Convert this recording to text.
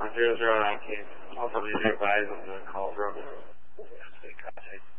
0019. Also, please be advised of the call from